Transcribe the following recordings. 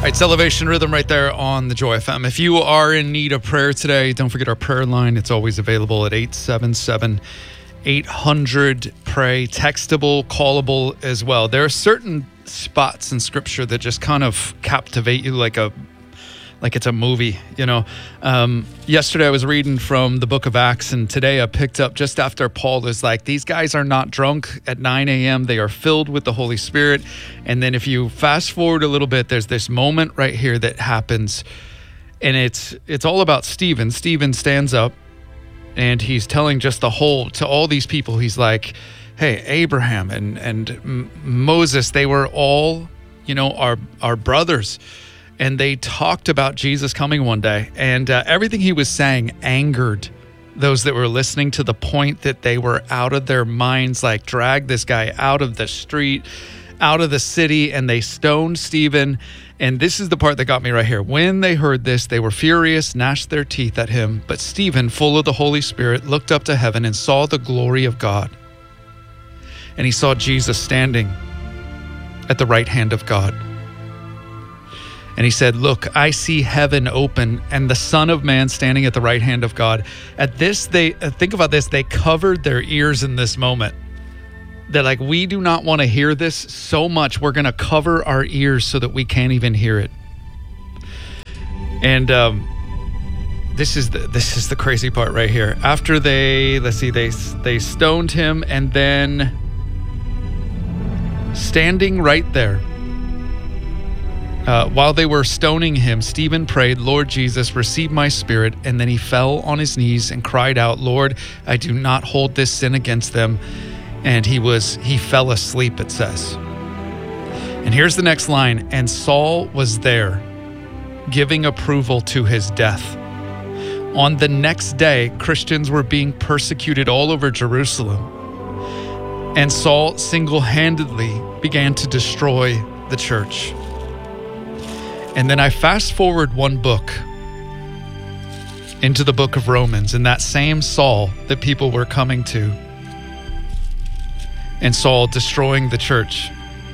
All right, Elevation Rhythm right there on the Joy FM. If you are in need of prayer today, don't forget our prayer line. It's always available at 877-800-PRAY. Textable, callable as well. There are certain spots in Scripture that just kind of captivate you like it's a movie, you know. Yesterday I was reading from the book of Acts, and today I picked up just after Paul is like, these guys are not drunk at 9 a.m. They are filled with the Holy Spirit. And then if you fast forward a little bit, there's this moment right here that happens, and it's all about Stephen. Stephen stands up, and he's telling just to all these people, he's like, hey, Abraham and Moses, they were all, you know, our brothers. And they talked about Jesus coming one day. And everything he was saying angered those that were listening to the point that they were out of their minds, like drag this guy out of the street, out of the city, and they stoned Stephen. And this is the part that got me right here. When they heard this, they were furious, gnashed their teeth at him. But Stephen, full of the Holy Spirit, looked up to heaven and saw the glory of God. And he saw Jesus standing at the right hand of God. And he said, look, I see heaven open and the Son of Man standing at the right hand of God. At this, think about this, they covered their ears in this moment. They're like, we do not want to hear this so much. We're going to cover our ears so that we can't even hear it. And this is the crazy part right here. After they stoned him, and then standing right there, while they were stoning him, Stephen prayed, Lord Jesus, receive my spirit. And then he fell on his knees and cried out, Lord, I do not hold this sin against them. And he fell asleep, it says. And here's the next line. And Saul was there, giving approval to his death. On the next day, Christians were being persecuted all over Jerusalem. And Saul single-handedly began to destroy the church. And then I fast forward one book into the book of Romans, and that same Saul that people were coming to, and Saul destroying the church.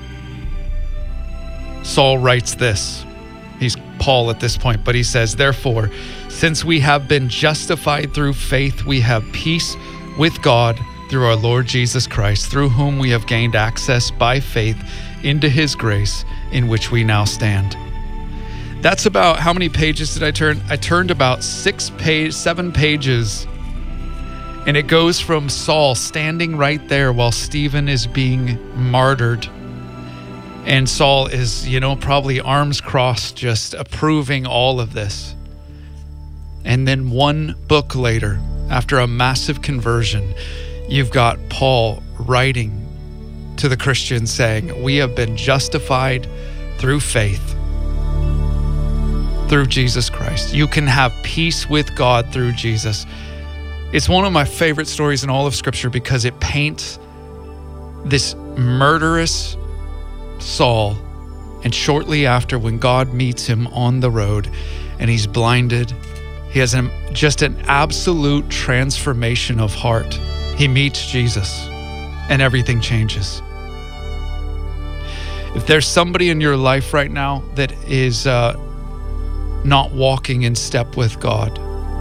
Saul writes this. He's Paul at this point, but he says, therefore, since we have been justified through faith, we have peace with God through our Lord Jesus Christ, through whom we have gained access by faith into his grace, in which we now stand. That's about, how many pages did I turn? I turned about 7 pages. And it goes from Saul standing right there while Stephen is being martyred. And Saul is, probably arms crossed, just approving all of this. And then one book later, after a massive conversion, you've got Paul writing to the Christians saying, we have been justified through faith, through Jesus Christ. You can have peace with God through Jesus. It's one of my favorite stories in all of Scripture because it paints this murderous Saul, and shortly after, when God meets him on the road and he's blinded, he has just an absolute transformation of heart. He meets Jesus and everything changes. If there's somebody in your life right now that is not walking in step with God,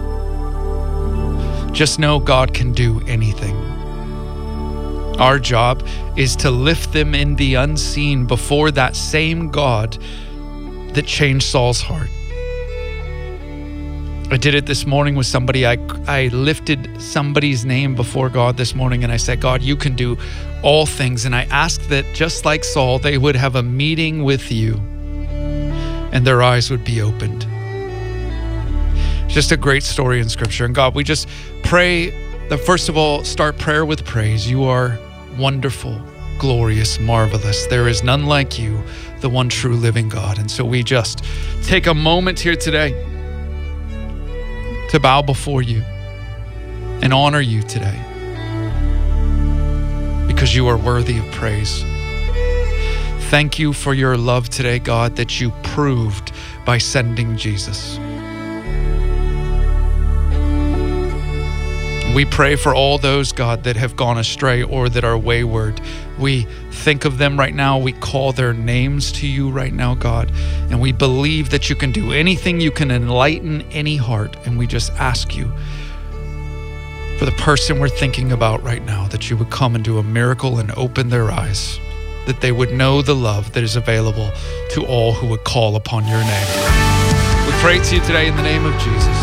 just know God can do anything. Our job is to lift them in the unseen before that same God that changed Saul's heart. I did it this morning with somebody. I lifted somebody's name before God this morning, and I said, God, you can do all things. And I asked that, just like Saul, they would have a meeting with you and their eyes would be opened. Just a great story in Scripture. And God, we just pray that, first of all, start prayer with praise. You are wonderful, glorious, marvelous. There is none like you, the one true living God. And so we just take a moment here today to bow before you and honor you today, because you are worthy of praise. Thank you for your love today, God, that you proved by sending Jesus. We pray for all those, God, that have gone astray or that are wayward. We think of them right now. We call their names to you right now, God. And we believe that you can do anything. You can enlighten any heart. And we just ask you for the person we're thinking about right now, that you would come and do a miracle and open their eyes, that they would know the love that is available to all who would call upon your name. We pray to you today in the name of Jesus.